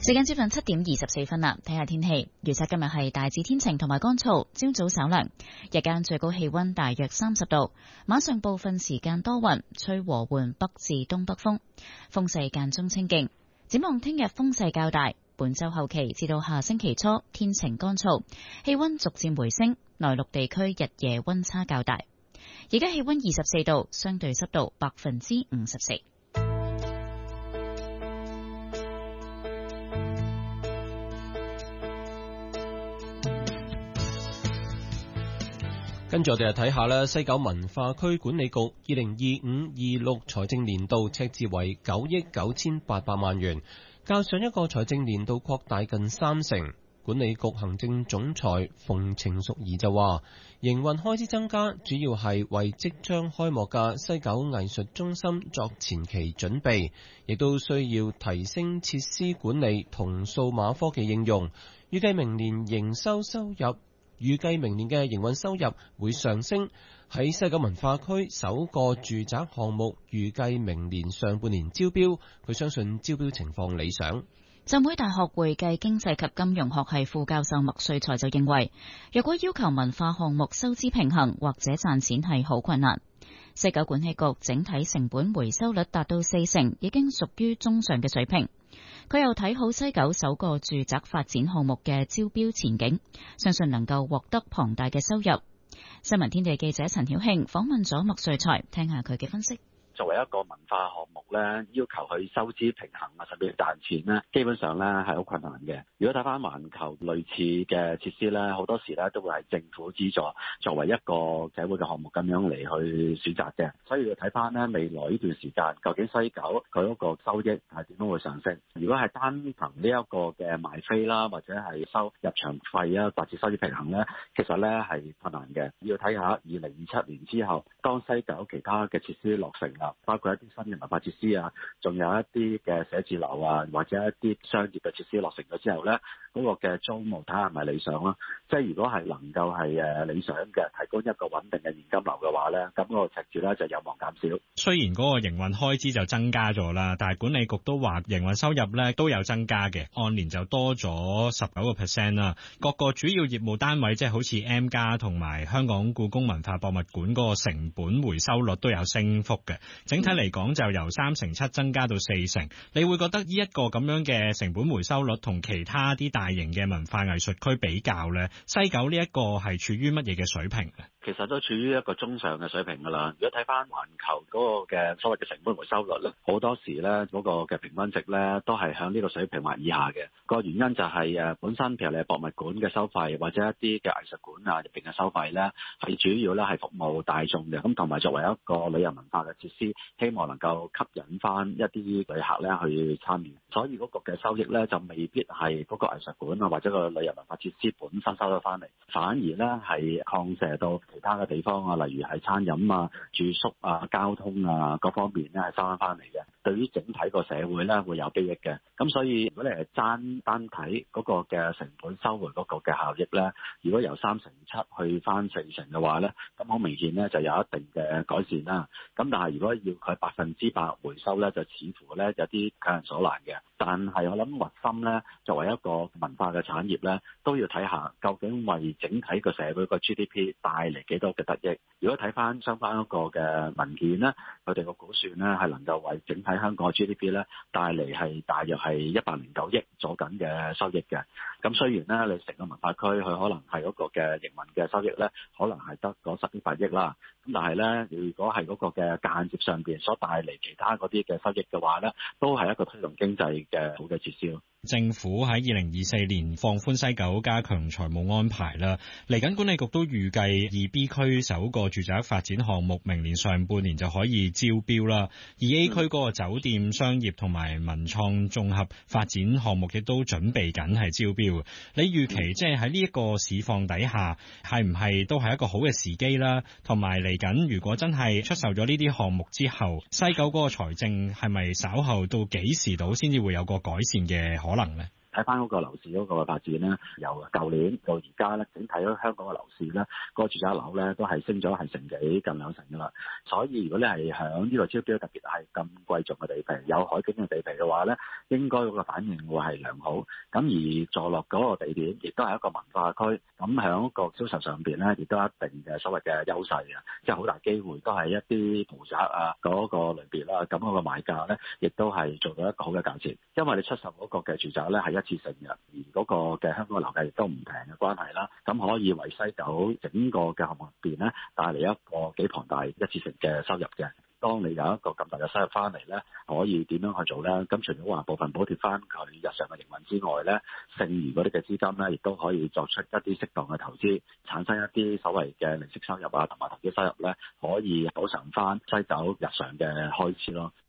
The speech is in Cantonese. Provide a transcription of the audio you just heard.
時間接近7點24分啦，睇下天氣。預測今日係大致天晴同埋乾燥，朝早稍涼，日間最高氣溫大約30度。晚上部分時間多雲，吹和緩北至東北風，風勢間中清勁。展望聽日風勢較大，本週後期至到下星期初天晴乾燥，氣溫逐漸回升，內陸地區日夜溫差較大。而家氣溫24度，相對濕度54%。 跟住我哋嚟睇下啦，西九文化區管理局2025-26財政年度赤字為9億9800萬元，較上一個財政年度擴大近30%。管理局行政總裁馮程淑儀就話，營運開支增加主要係為即將開幕嘅西九藝術中心作前期準備，亦都需要提升設施管理同數碼科技應用。預計明年嘅營運收入會上升。喺西九文化區首個住宅項目預計明年上半年招標，佢相信招標情況理想。 浸會大學會計經濟及金融學系副教授麥瑞才就認為，若果要求文化項目收支平衡或者賺錢係好困難。西九管理局整體成本回收率達到40%，已經屬於中上嘅水平。佢又睇好西九首個住宅發展項目嘅招標前景，相信能夠獲得龐大嘅收入。新聞天地記者陳曉慶訪問咗麥瑞才，聽下佢嘅分析。 作為一個文化項目咧，要求佢收支平衡啊，甚至賺錢咧，基本上咧係好困難嘅。如果睇翻環球類似嘅設施咧，好多時咧都會係政府資助作為一個社會嘅項目咁樣嚟去選擇嘅。所以要睇翻咧未來呢段時間，究竟西九佢嗰個收益係點樣會上升？如果係單憑呢一個嘅賣飛啦，或者係收入場費啊，達至收支平衡咧，其實咧係困難嘅。要睇下2027年之後，當西九其他嘅設施落成，包括一啲新嘅文化設施啊，仲有一啲嘅寫字樓啊，或者一啲商業嘅設施落成咗之後咧，嗰個嘅租務睇下係咪理想咯？即係如果係能夠係理想嘅，提供一個穩定嘅現金流嘅話咧，咁嗰個赤字咧就有望減少。 雖然嗰個營運開支就增加咗啦，但係管理局都話營運收入咧都有增加嘅，按年就多咗19%啦。各個主要業務單位即係好似 M+ 同埋香港故宮文化博物館嗰個成本回收率都有升幅嘅。整體嚟講就由3.7%增加到4%，你會覺得呢一個咁樣嘅成本回收率同其他啲大型嘅文化藝術區比較呢，西九呢一個係處於乜嘢嘅水平呢？ 其實都處於一個中上嘅水平㗎啦。如果睇翻環球嗰個嘅所謂嘅成本回收率咧，好多時咧嗰個嘅平均值咧都係響呢個水平或以下嘅。個原因就係本身譬如你博物館嘅收費或者一啲嘅藝術館啊入邊嘅收費咧，係主要咧係服務大眾嘅。咁同埋作為一個旅遊文化嘅設施，希望能夠吸引翻一啲旅客咧去參與。所以嗰個嘅收益咧就未必係嗰個藝術館啊或者個旅遊文化設施本身收得翻嚟，反而咧係擴射到其他嘅地方啊，例如係餐飲啊、住宿啊、交通啊各方面咧係收翻嚟嘅，對於整體個社會咧會有裨益嘅。咁所以如果你係單睇嗰個嘅成本收回嗰個嘅效益咧，如果由3.7%去翻4%嘅話咧，咁好明顯咧就有一定嘅改善啦。咁但係如果要佢100%回收咧，就似乎咧有啲強人所難嘅。但係我諗核心咧，作為一個文化嘅產業咧，都要睇下究竟為整體個社會個 GDP 帶嚟幾多嘅得益。如果睇翻相關一個嘅文件咧，佢哋個估算咧係能夠為整體香港嘅 GDP 咧帶嚟係大約係109億左緊嘅收益嘅。咁雖然咧你成個文化區佢可能係嗰個嘅營運嘅收益咧，可能係得嗰10億8億啦。咁但係咧，如果係嗰個嘅間接上邊所帶嚟其他嗰啲嘅收益嘅話咧，都係一個推動經濟嘅好嘅設施咯。 政府喺2024年放寬西九加強財務安排啦，嚟緊管理局都預計2B 區首個住宅發展項目明年上半年就可以招標啦。2A 區嗰個酒店、商業同埋文創綜合發展項目亦都準備緊係招標。你預期即係喺呢一個市況底下，係唔係都係一個好嘅時機啦？同埋嚟緊如果真係出售咗呢啲項目之後，西九嗰個財政係咪稍後到幾時到先至會有個改善嘅可能呢？ 睇翻嗰個樓市嗰個發展咧，由舊年到而家咧，整體香港嘅樓市咧，個住宅樓咧都係升咗係成幾近2成噶啦。所以如果你係響呢個招標，特別係咁貴重嘅地皮，有海景嘅地皮嘅話咧，應該嗰個反應會係良好。咁而坐落嗰個地點，亦都係一個文化區，咁響個銷售上邊咧，亦都有一定嘅所謂嘅優勢嘅，即係好大機會都係一啲豪宅啊嗰個類別啦。咁嗰個買價咧，亦都係做到一個好嘅價錢，因為你出售嗰個嘅住宅咧係一次性嘅，而嗰個嘅香港樓價亦都唔平嘅關係啦，咁可以為西九整個嘅項目入邊咧帶嚟一個幾龐大一次性嘅收入嘅。當你有一個咁大嘅收入翻嚟咧，可以點樣去做咧？咁除咗話部分補貼翻佢日常嘅營運之外咧，剩餘嗰啲嘅資金咧，亦都可以作出一啲適當嘅投資，產生一啲所謂嘅利息收入啊，同埋投資收入咧，可以補償翻西九日常嘅開支咯。